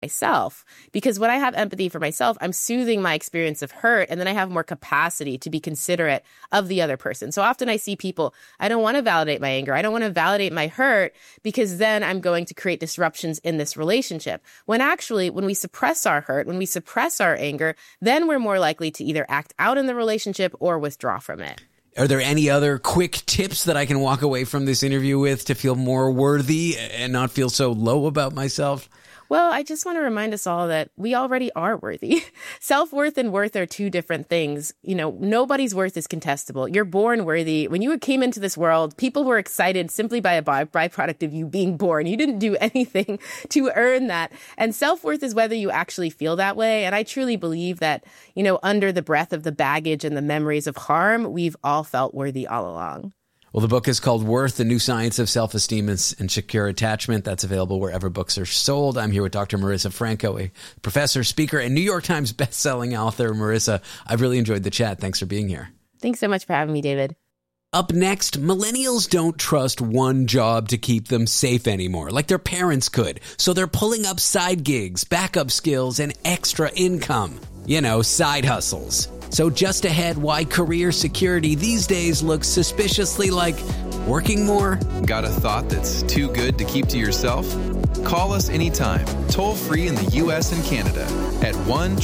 myself. Because when I have empathy for myself, I'm soothing my experience of hurt, and then I have more capacity to be considerate of the other person. So often I see people, I don't want to validate my anger. I don't want to validate my hurt, because then I'm going to create disruptions in this relationship. When actually, when we suppress our hurt, when we suppress our anger, then we're more likely to either act out in the relationship or withdraw from it. Are there any other quick tips that I can walk away from this interview with to feel more worthy and not feel so low about myself? Well, I just want to remind us all that we already are worthy. Self-worth and worth are two different things. You know, nobody's worth is contestable. You're born worthy. When you came into this world, people were excited simply by a byproduct of you being born. You didn't do anything to earn that. And self-worth is whether you actually feel that way. And I truly believe that, you know, under the breath of the baggage and the memories of harm, we've all felt worthy all along. Well, the book is called Worth, The New Science of Self-Esteem and Secure Attachment. That's available wherever books are sold. I'm here with Dr. Marisa Franco, a professor, speaker, and New York Times bestselling author. Marisa, I've really enjoyed the chat. Thanks for being here. Thanks so much for having me, David. Up next, millennials don't trust one job to keep them safe anymore, like their parents could. So they're pulling up side gigs, backup skills, and extra income. You know, side hustles. So just ahead, why career security these days looks suspiciously like working more. Got a thought that's too good to keep to yourself? Call us anytime, toll free in the U.S. and Canada at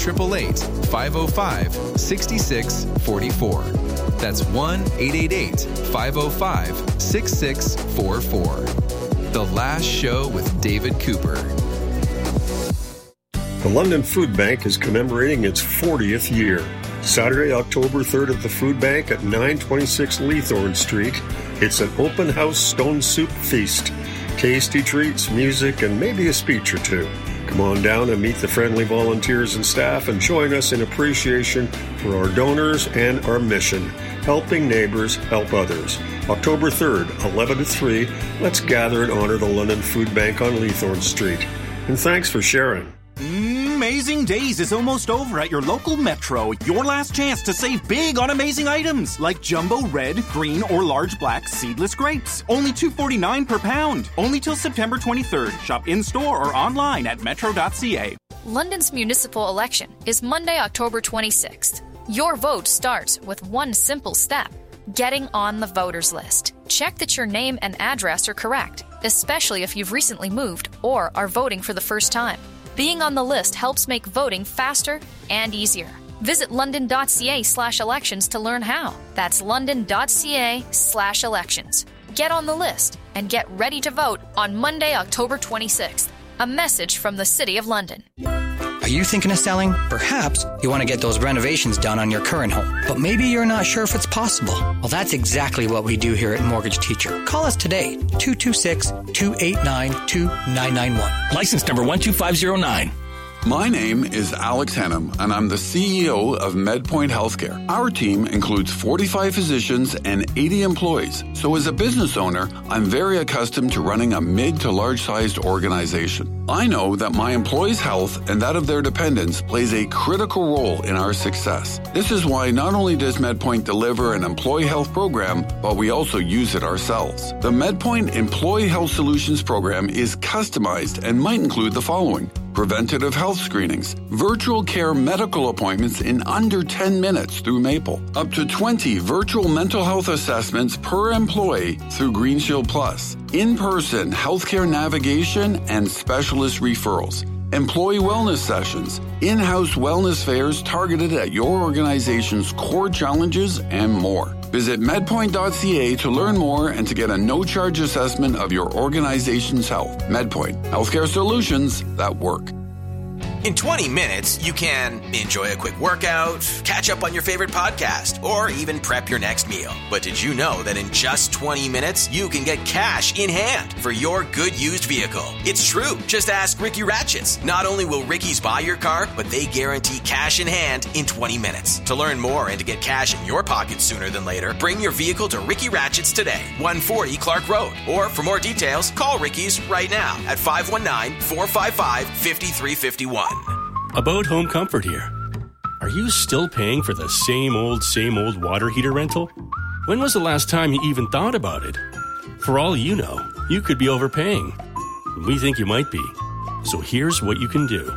1-888-505-6644. That's 1-888-505-6644. The Last Show with David Cooper. The London Food Bank is commemorating its 40th year. Saturday, October 3rd at the Food Bank at 926 Leithorn Street. It's an open house stone soup feast. Tasty treats, music, and maybe a speech or two. Come on down and meet the friendly volunteers and staff and join us in appreciation for our donors and our mission, helping neighbors help others. October 3rd, 11 to 3, let's gather and honor the London Food Bank on Leithorn Street. And thanks for sharing. Amazing Days is almost over at your local Metro. Your last chance to save big on amazing items like jumbo red, green, or large black seedless grapes. Only $2.49 per pound. Only till September 23rd. Shop in-store or online at metro.ca. London's municipal election is Monday, October 26th. Your vote starts with one simple step: getting on the voters list. Check that your name and address are correct, especially if you've recently moved or are voting for the first time. Being on the list helps make voting faster and easier. Visit london.ca/elections to learn how. That's london.ca/elections. Get on the list and get ready to vote on Monday, October 26th. A message from the City of London. Are you thinking of selling? Perhaps you want to get those renovations done on your current home, but maybe you're not sure if it's possible. Well, that's exactly what we do here at Mortgage Teacher. Call us today, 226-289-2991. License number 12509. My name is Alex Hannum, and I'm the CEO of MedPoint Healthcare. Our team includes 45 physicians and 80 employees. So as a business owner, I'm very accustomed to running a mid to large-sized organization. I know that my employees' health and that of their dependents plays a critical role in our success. This is why not only does MedPoint deliver an employee health program, but we also use it ourselves. The MedPoint Employee Health Solutions program is customized and might include the following: preventative health screenings, virtual care medical appointments in under 10 minutes through Maple, up to 20 virtual mental health assessments per employee through GreenShield Plus, in-person healthcare navigation and specialist referrals, employee wellness sessions, in-house wellness fairs targeted at your organization's core challenges, and more. Visit medpoint.ca to learn more and to get a no-charge assessment of your organization's health. MedPoint, healthcare solutions that work. In 20 minutes, you can enjoy a quick workout, catch up on your favorite podcast, or even prep your next meal. But did you know that in just 20 minutes, you can get cash in hand for your good used vehicle? It's true. Just ask Ricky Ratchets. Not only will Ricky's buy your car, but they guarantee cash in hand in 20 minutes. To learn more and to get cash in your pocket sooner than later, bring your vehicle to Ricky Ratchets today, 140 Clark Road. Or for more details, call Ricky's right now at 519-455-5351. About home comfort here. Are you still paying for the same old water heater rental? When was the last time you even thought about it? For all you know, you could be overpaying. We think you might be. So here's what you can do.